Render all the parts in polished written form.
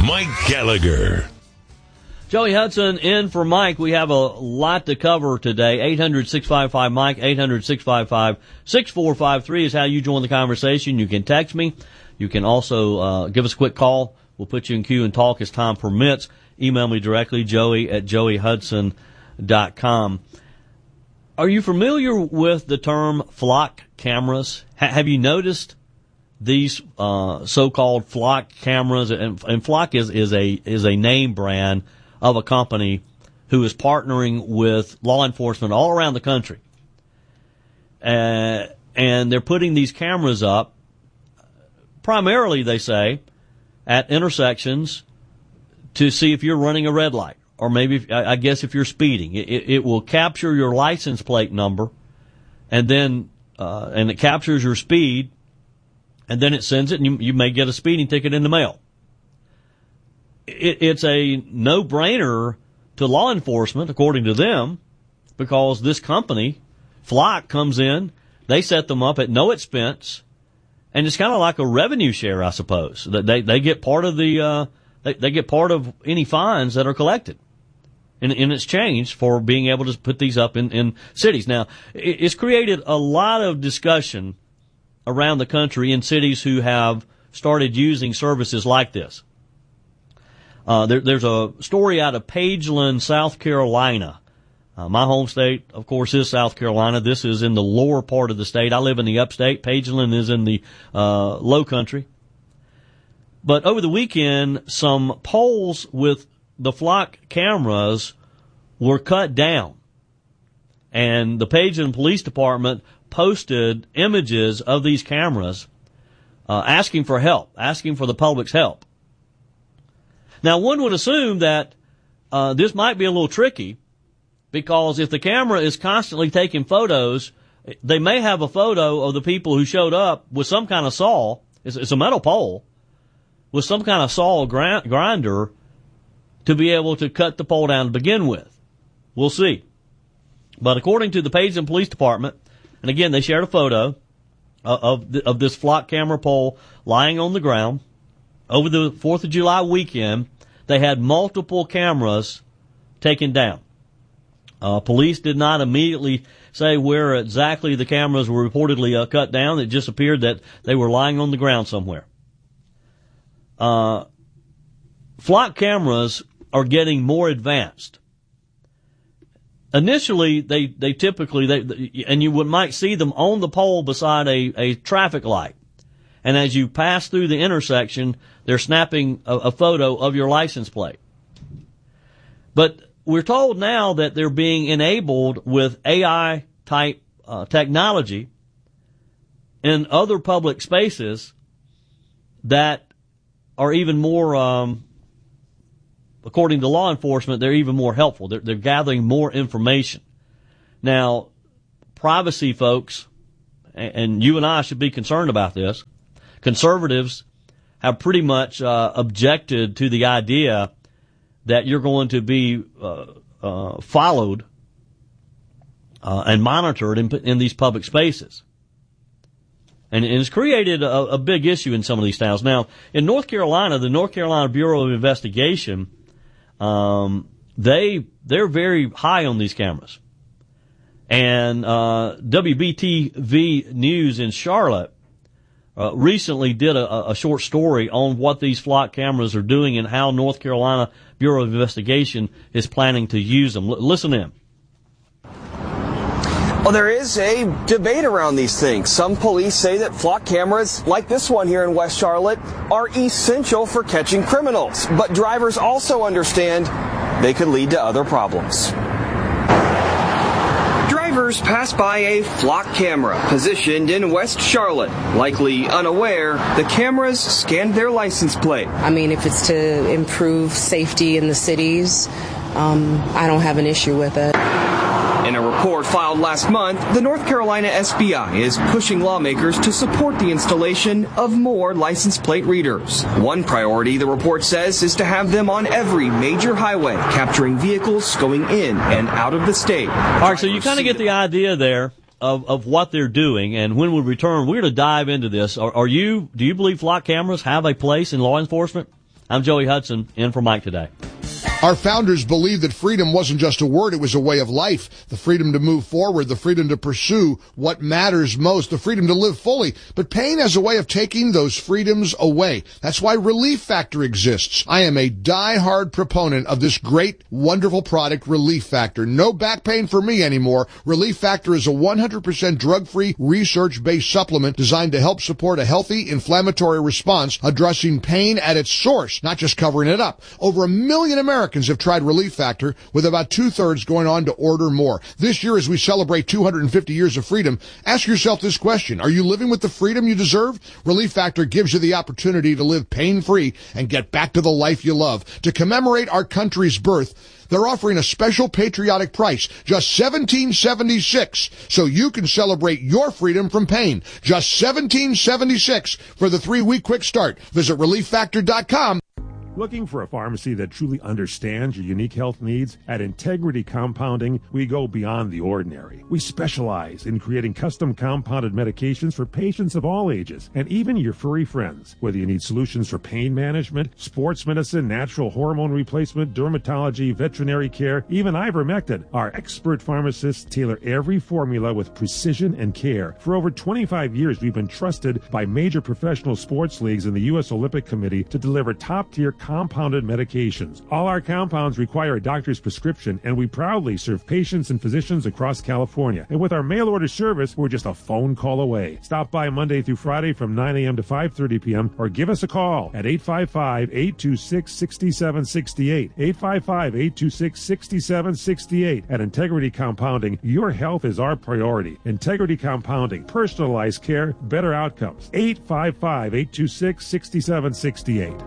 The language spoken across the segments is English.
Mike Gallagher. Joey Hudson in for Mike. We have a lot to cover today. 800-655-MIKE, 800-655-6453 is how you join the conversation. You can text me. You can also give us a quick call. We'll put you in queue and talk as time permits. Email me directly, joey@joeyhudson.com. Are you familiar with the term flock cameras? Have you noticed these so-called flock cameras? And flock is a name brand of a company who is partnering with law enforcement all around the country. And they're putting these cameras up, primarily, they say, at intersections to see if you're running a red light. Or maybe, I guess, if you're speeding. It will capture your license plate number, and then and it captures your speed, and then it sends it, and you may get a speeding ticket in the mail. It's a no-brainer to law enforcement, according to them, because this company, Flock, comes in, they set them up at no expense, and it's kind of like a revenue share, I suppose. They get part of the they get part of any fines that are collected in exchange for being able to put these up in cities. Now, it's created a lot of discussion around the country in cities who have started using services like this. There's a story out of Pageland, South Carolina. My home state, of course, is South Carolina. This is in the lower part of the state. I live in the upstate. Pageland is in the low country. But over the weekend, some poles with the Flock cameras were cut down. And the Pageland Police Department posted images of these cameras asking for help, asking for the public's help. Now, one would assume that this might be a little tricky, because if the camera is constantly taking photos, they may have a photo of the people who showed up with some kind of saw. It's a metal pole with some kind of saw grinder to be able to cut the pole down to begin with. We'll see. But according to the Pageland Police Department, and again, they shared a photo of this Flock camera pole lying on the ground. Over the 4th of July weekend, they had multiple cameras taken down. Police did not immediately say where exactly the cameras were reportedly cut down. It just appeared that they were lying on the ground somewhere. Flock cameras are getting more advanced. Initially, they typically, and you might see them on the pole beside a traffic light. And as you pass through the intersection, they're snapping a photo of your license plate. But we're told now that they're being enabled with AI-type technology in other public spaces that are even more, according to law enforcement, they're even more helpful. They're gathering more information. Now, privacy folks, and you and I should be concerned about this. Conservatives have pretty much objected to the idea that you're going to be followed and monitored in these public spaces. And it's created a big issue in some of these towns. Now, in North Carolina, the North Carolina Bureau of Investigation, they're very high on these cameras. And WBTV News in Charlotte recently did a short story on what these Flock cameras are doing and how North Carolina Bureau of Investigation is planning to use them. Listen in. Well, there is a debate around these things. Some police say that Flock cameras, like this one here in West Charlotte, are essential for catching criminals. But drivers also understand they could lead to other problems. Drivers pass by a Flock camera positioned in West Charlotte. Likely unaware, the cameras scanned their license plate. I mean, if it's to improve safety in the cities, I don't have an issue with it. In a report filed last month, the North Carolina SBI is pushing lawmakers to support the installation of more license plate readers. One priority, the report says, is to have them on every major highway, capturing vehicles going in and out of the state. All right, so you kind of get the idea there of what they're doing, and when we return, we're going to dive into this. Do you believe Flock cameras have a place in law enforcement? I'm Joey Hudson, in for Mike today. Our founders believed that freedom wasn't just a word, it was a way of life. The freedom to move forward, the freedom to pursue what matters most, the freedom to live fully. But pain has a way of taking those freedoms away. That's why Relief Factor exists. I am a die-hard proponent of this great, wonderful product, Relief Factor. No back pain for me anymore. Relief Factor is a 100% drug-free, research-based supplement designed to help support a healthy inflammatory response, addressing pain at its source, not just covering it up. Over 1 million Americans have tried Relief Factor, with about 2/3 going on to order more. This year, as we celebrate 250 years of freedom, ask yourself this question: are you living with the freedom you deserve? Relief Factor gives you the opportunity to live pain-free and get back to the life you love. To commemorate our country's birth, they're offering a special patriotic price, just $17.76, so you can celebrate your freedom from pain. Just $17.76 for the 3-week quick start. Visit ReliefFactor.com. Looking for a pharmacy that truly understands your unique health needs? At Integrity Compounding, we go beyond the ordinary. We specialize in creating custom compounded medications for patients of all ages, and even your furry friends. Whether you need solutions for pain management, sports medicine, natural hormone replacement, dermatology, veterinary care, even ivermectin, our expert pharmacists tailor every formula with precision and care. For over 25 years, we've been trusted by major professional sports leagues and the U.S. Olympic Committee to deliver top-tier compounded medications. All our compounds require a doctor's prescription, and we proudly serve patients and physicians across California. And with our mail-order service, we're just a phone call away. Stop by Monday through Friday from 9 a.m. to 5:30 p.m. or give us a call at 855-826-6768. 855-826-6768. At Integrity Compounding, your health is our priority. Integrity Compounding, personalized care, better outcomes. 855-826-6768.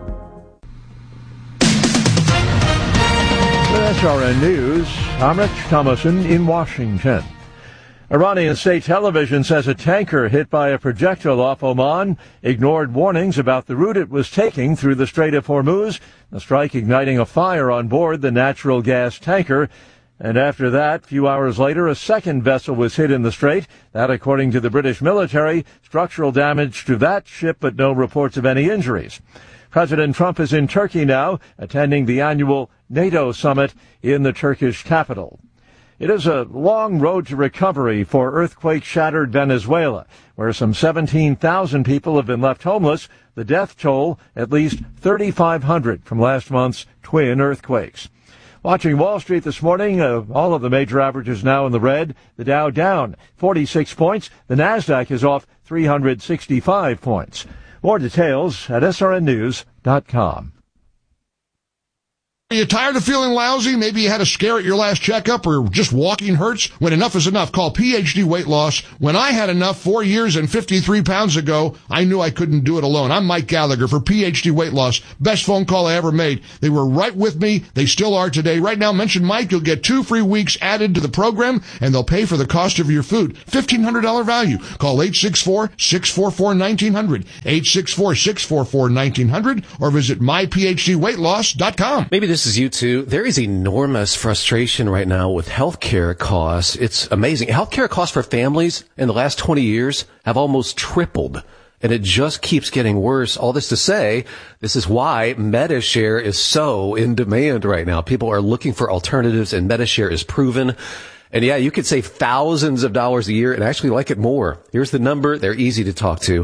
With SRN News, I'm Rich Thomason in Washington. Iranian state television says a tanker hit by a projectile off Oman ignored warnings about the route it was taking through the Strait of Hormuz, the strike igniting a fire on board the natural gas tanker. And after that, a few hours later, a second vessel was hit in the strait. That, according to the British military, structural damage to that ship, but no reports of any injuries. President Trump is in Turkey now, attending the annual NATO summit in the Turkish capital. It is a long road to recovery for earthquake-shattered Venezuela, where some 17,000 people have been left homeless. The death toll, at least 3,500 from last month's twin earthquakes. Watching Wall Street this morning, all of the major averages now in the red. The Dow down 46 points. The Nasdaq is off 365 points. More details at srnnews.com. Are you tired of feeling lousy? Maybe you had a scare at your last checkup, or just walking hurts? When enough is enough, call PhD Weight Loss. When I had enough 4 years and 53 pounds ago, I knew I couldn't do it alone. I'm Mike Gallagher for PhD Weight Loss. Best phone call I ever made. They were right with me. They still are today. Right now, mention Mike. You'll get 2 free weeks added to the program, and they'll pay for the cost of your food. $1,500 value. Call 864-644-1900, 864-644-1900, or visit myphdweightloss.com. Maybe this is you too. There is enormous frustration right now with healthcare costs. It's amazing. Healthcare costs for families in the last 20 years have almost tripled, and it just keeps getting worse. All this to say, this is why Medi-Share is so in demand right now. People are looking for alternatives, and Medi-Share is proven. And yeah, you could save thousands of dollars a year and actually like it more. Here's the number. They're easy to talk to.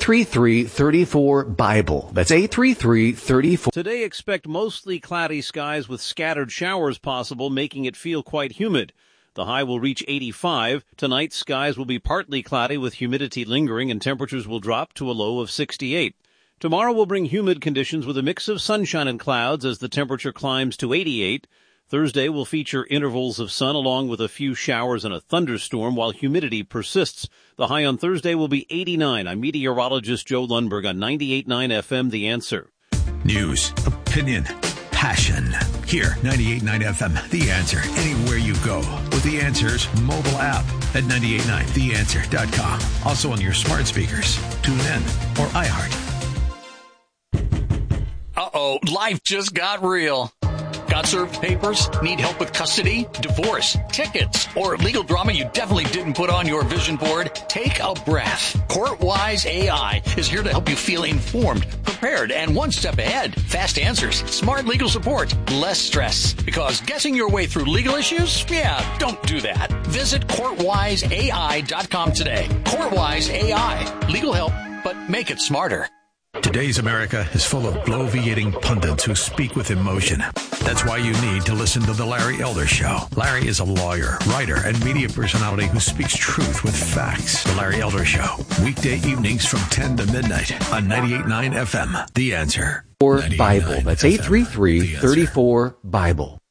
833-34-BIBLE. That's 833-34. Today, expect mostly cloudy skies with scattered showers possible, making it feel quite humid. The high will reach 85. Tonight, skies will be partly cloudy with humidity lingering, and temperatures will drop to a low of 68. Tomorrow will bring humid conditions with a mix of sunshine and clouds as the temperature climbs to 88. Thursday will feature intervals of sun along with a few showers and a thunderstorm while humidity persists. The high on Thursday will be 89. I'm meteorologist Joe Lundberg on 98.9 FM, The Answer. News, opinion, passion. Here, 98.9 FM, The Answer. Anywhere you go with The Answer's mobile app at 98.9theanswer.com. Also on your smart speakers. Tune in or iHeart. Uh-oh, life just got real. Got served papers? Need help with custody, divorce, tickets, or legal drama you definitely didn't put on your vision board? Take a breath. CourtWise AI is here to help you feel informed, prepared, and one step ahead. Fast answers, smart legal support, less stress. Because guessing your way through legal issues? Yeah, don't do that. Visit CourtWiseAI.com today. CourtWise AI. Legal help, but make it smarter. Today's America is full of bloviating pundits who speak with emotion. That's why you need to listen to The Larry Elder Show. Larry is a lawyer, writer, and media personality who speaks truth with facts. The Larry Elder Show. Weekday evenings from 10 to midnight on 98.9 FM. The Answer. Bible. That's 833-34-BIBLE.